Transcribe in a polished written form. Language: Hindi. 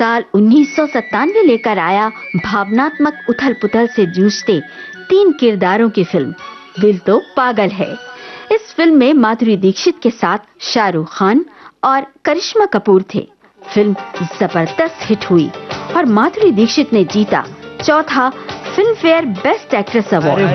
साल 1997 लेकर आया भावनात्मक उथल-पुथल से जूझते 3 किरदारों की फिल्म दिल तो पागल है। इस फिल्म में माधुरी दीक्षित के साथ शाहरुख खान और करिश्मा कपूर थे। फिल्म जबरदस्त हिट हुई और माधुरी दीक्षित ने जीता चौथा film fair best actress award.